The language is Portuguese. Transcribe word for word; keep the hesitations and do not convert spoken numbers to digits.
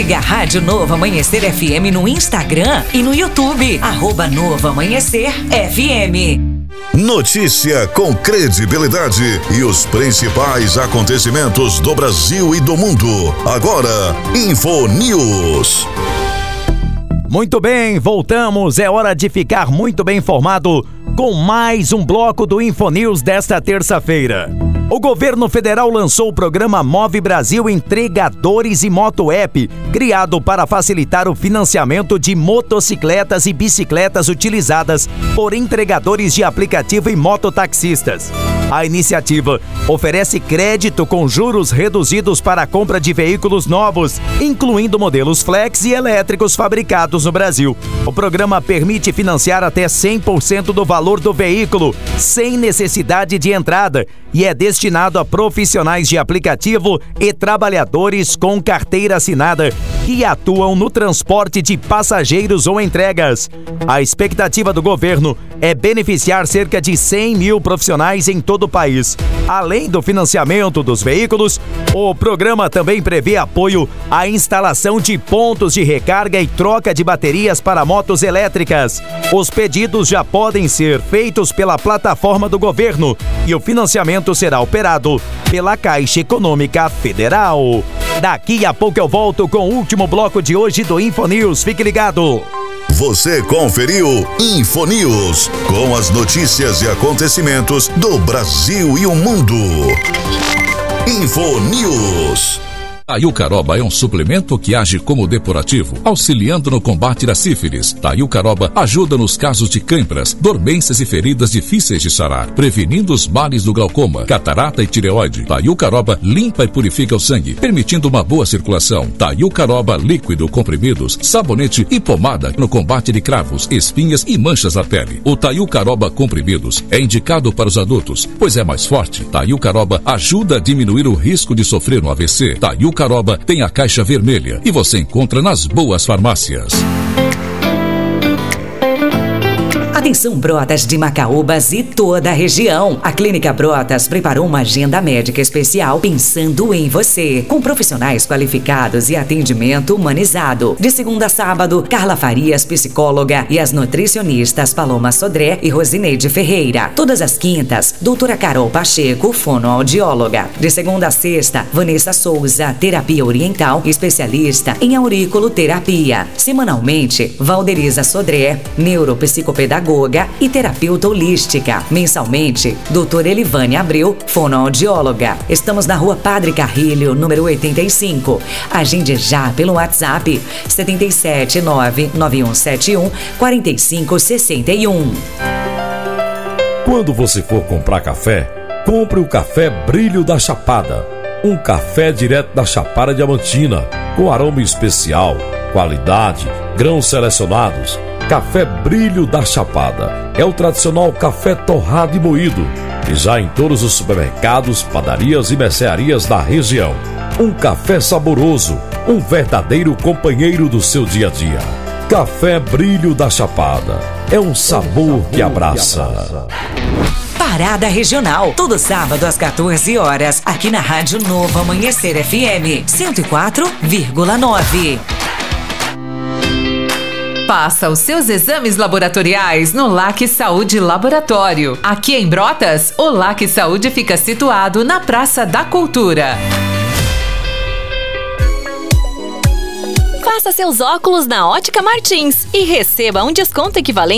Siga a Rádio Novo Amanhecer F M no Instagram e no YouTube, arroba Novo Amanhecer F M. Notícia com credibilidade e os principais acontecimentos do Brasil e do mundo. Agora, Info News. Muito bem, voltamos. É hora de ficar muito bem informado com mais um bloco do Info News desta terça-feira. O governo federal lançou o programa Move Brasil Entregadores e Moto App, criado para facilitar o financiamento de motocicletas e bicicletas utilizadas por entregadores de aplicativo e mototaxistas. A iniciativa oferece crédito com juros reduzidos para a compra de veículos novos, incluindo modelos flex e elétricos fabricados no Brasil. O programa permite financiar até cem por cento do valor do veículo, sem necessidade de entrada, e é destinado a profissionais de aplicativo e trabalhadores com carteira assinada que atuam no transporte de passageiros ou entregas. A expectativa do governo é beneficiar cerca de cem mil profissionais em todo o país. Além do financiamento dos veículos, o programa também prevê apoio à instalação de pontos de recarga e troca de baterias para motos elétricas. Os pedidos já podem ser feitos pela plataforma do governo e o financiamento será operado pela Caixa Econômica Federal. Daqui a pouco eu volto com o último bloco de hoje do Info News. Fique ligado. Você conferiu Info News, com as notícias e acontecimentos do Brasil e o mundo. Info News. Taiucaroba é um suplemento que age como depurativo, auxiliando no combate da sífilis. Taiucaroba ajuda nos casos de cãibras, dormências e feridas difíceis de sarar, prevenindo os males do glaucoma, catarata e tireoide. Taiucaroba limpa e purifica o sangue, permitindo uma boa circulação. Taiucaroba líquido, comprimidos, sabonete e pomada no combate de cravos, espinhas e manchas na pele. O Taiucaroba comprimidos é indicado para os adultos, pois é mais forte. Taiucaroba ajuda a diminuir o risco de sofrer um A V C. Taiucaroba Caroba tem a caixa vermelha e você encontra nas boas farmácias. Atenção, Brotas de Macaúbas e toda a região. A Clínica Brotas preparou uma agenda médica especial pensando em você, com profissionais qualificados e atendimento humanizado. De segunda a sábado, Carla Farias, psicóloga, e as nutricionistas Paloma Sodré e Rosineide Ferreira. Todas as quintas, doutora Carol Pacheco, fonoaudióloga. De segunda a sexta, Vanessa Souza, terapia oriental, especialista em auriculoterapia. Semanalmente, Valderiza Sodré, neuropsicopedagoga e terapeuta holística. Mensalmente, doutora Elivane Abreu, fonoaudióloga. Estamos na Rua Padre Carrilho, número oitenta e cinco. Agende já pelo WhatsApp sete sete nove nove um sete um quatro cinco seis um. Quando você for comprar café, compre o café Brilho da Chapada. Um café direto da Chapada Diamantina, com aroma especial, qualidade, grãos selecionados. Café Brilho da Chapada é o tradicional café torrado e moído, e já em todos os supermercados, padarias e mercearias da região. Um café saboroso, um verdadeiro companheiro do seu dia a dia. Café Brilho da Chapada é um sabor que abraça. Parada Regional, todo sábado às quatorze horas, aqui na Rádio Novo Amanhecer F M cento e quatro vírgula nove. Faça os seus exames laboratoriais no L A C Saúde Laboratório. Aqui em Brotas, o L A C Saúde fica situado na Praça da Cultura. Faça seus óculos na Ótica Martins e receba um desconto equivalente